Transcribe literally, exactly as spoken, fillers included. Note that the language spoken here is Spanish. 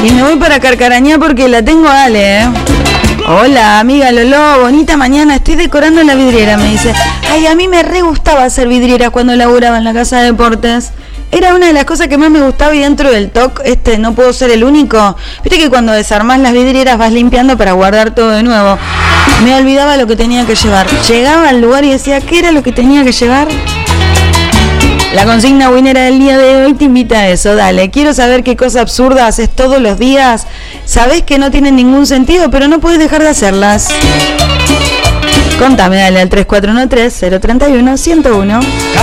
Y me voy para Carcarañá porque la tengo a Ale, ¿eh? Hola, amiga Lolo, bonita mañana, estoy decorando la vidriera, me dice. Ay, a mí me re gustaba hacer vidrieras cuando laburaba en la casa de deportes. Era una de las cosas que más me gustaba y dentro del T O C, este, no puedo ser el único. Viste que cuando desarmás las vidrieras vas limpiando para guardar todo de nuevo. Me olvidaba lo que tenía que llevar. Llegaba al lugar y decía, ¿qué era lo que tenía que llevar? La consigna winera del día de hoy te invita a eso. Dale, quiero saber qué cosa absurda haces todos los días. Sabés que no tienen ningún sentido, pero no puedes dejar de hacerlas. Contame, dale al tres cuatro uno tres, cero tres uno, uno cero uno.